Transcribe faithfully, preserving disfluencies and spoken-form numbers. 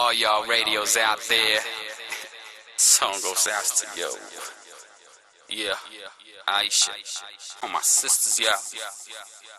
All y'all radios out there, song goes out to yo. Yeah, Aisha, all my sisters, yeah.